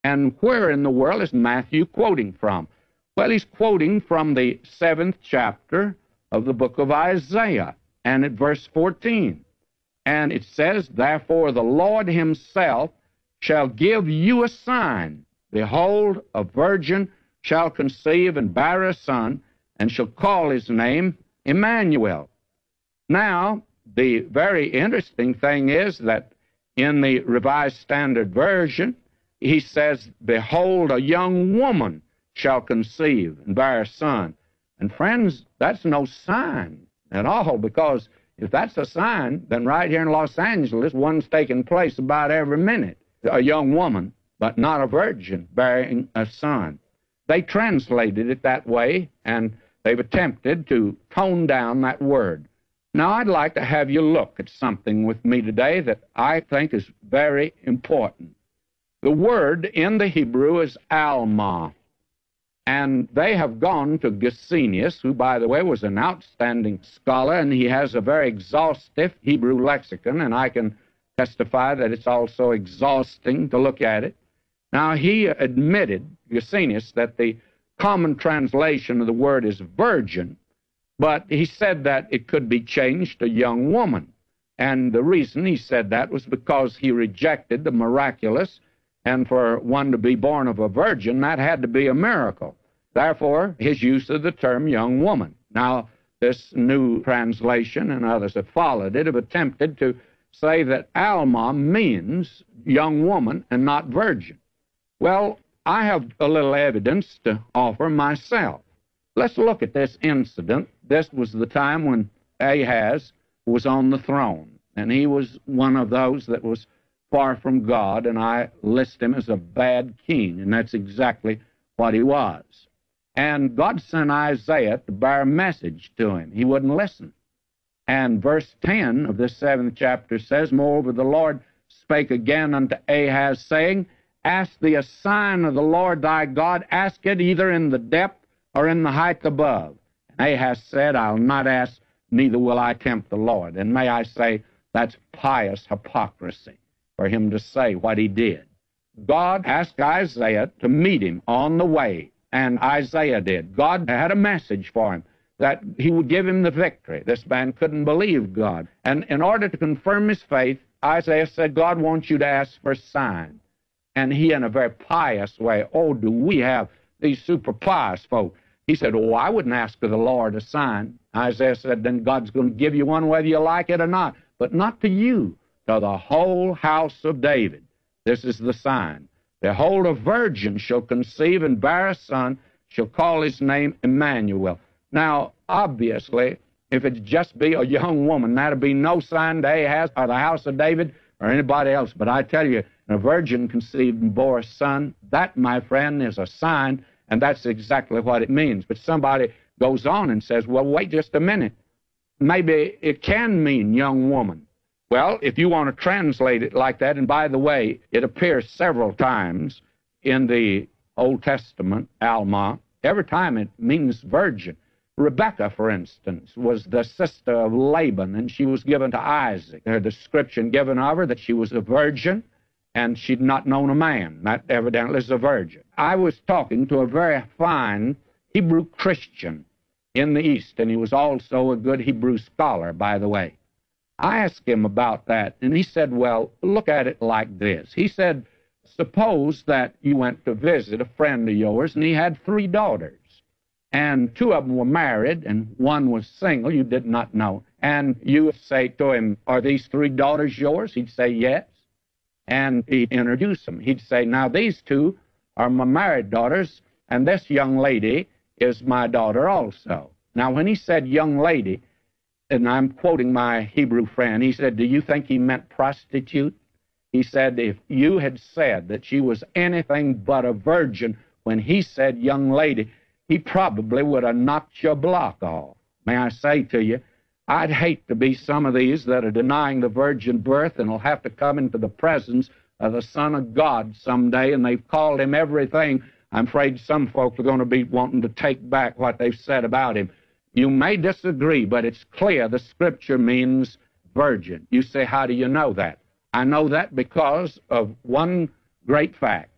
And where in the world is Matthew quoting from? Well, he's quoting from the 7th chapter of the book of Isaiah, and at verse 14. And it says, "Therefore the Lord himself shall give you a sign. Behold, a virgin shall conceive and bear a son, and shall call his name Emmanuel." Now, the very interesting thing is that in the Revised Standard Version, he says, "Behold, a young woman shall conceive and bear a son." And friends, that's no sign at all, because if that's a sign, then right here in Los Angeles, one's taking place about every minute. A young woman, but not a virgin, bearing a son. They translated it that way, and they've attempted to tone down that word. Now, I'd like to have you look at something with me today that I think is very important. The word in the Hebrew is Alma, and they have gone to Gesenius, who, by the way, was an outstanding scholar, and he has a very exhaustive Hebrew lexicon, and I can testify that it's also exhausting to look at it. Now, he admitted, Gesenius, that the common translation of the word is virgin, but he said that it could be changed to young woman. And the reason he said that was because he rejected the miraculous, and for one to be born of a virgin, that had to be a miracle. Therefore, his use of the term young woman. Now, this new translation, and others have followed it, have attempted to say that Alma means young woman and not virgin. Well, I have a little evidence to offer myself. Let's look at this incident. This was the time when Ahaz was on the throne, and he was one of those that was far from God, and I list him as a bad king, and that's exactly what he was. And God sent Isaiah to bear a message to him. He wouldn't listen. And verse 10 of this 7th chapter says, "Moreover, the Lord spake again unto Ahaz, saying, Ask thee a sign of the Lord thy God, ask it either in the depth or in the height above. And Ahaz said, I'll not ask, neither will I tempt the Lord." And may I say, that's pious hypocrisy for him to say what he did. God asked Isaiah to meet him on the way, and Isaiah did. God had a message for him that he would give him the victory. This man couldn't believe God. And in order to confirm his faith, Isaiah said, God wants you to ask for a sign. And he, in a very pious way, oh, do we have these super pious folk? He said, oh, I wouldn't ask of the Lord a sign. Isaiah said, then God's going to give you one whether you like it or not, but not to you, to the whole house of David. This is the sign. Behold, a virgin shall conceive and bear a son, shall call his name Emmanuel. Now, obviously, if it just be a young woman, that'd be no sign to Ahaz or the house of David or anybody else. But I tell you, a virgin conceived and bore a son, that, my friend, is a sign, and that's exactly what it means. But somebody goes on and says, well, wait just a minute. Maybe it can mean young woman. Well, if you want to translate it like that, and by the way, it appears several times in the Old Testament, Alma. Every time it means virgin. Rebekah, for instance, was the sister of Laban, and she was given to Isaac. There's a description given of her that she was a virgin, and she'd not known a man. That evidently is a virgin. I was talking to a very fine Hebrew Christian in the East, and he was also a good Hebrew scholar, by the way. I asked him about that, and he said, well, look at it like this. He said, suppose that you went to visit a friend of yours, and he had 3 daughters, and 2 of them were married, and 1 was single, you did not know. And you say to him, are these 3 daughters yours? He'd say, yes. And he'd introduce them. He'd say, now, these 2 are my married daughters, and this young lady is my daughter also. Now, when he said young lady, and I'm quoting my Hebrew friend, he said, do you think he meant prostitute? He said, if you had said that she was anything but a virgin when he said young lady, he probably would have knocked your block off. May I say to you, I'd hate to be some of these that are denying the virgin birth and will have to come into the presence of the Son of God someday, and they've called him everything. I'm afraid some folks are going to be wanting to take back what they've said about him. You may disagree, but it's clear the Scripture means virgin. You say, how do you know that? I know that because of one great fact.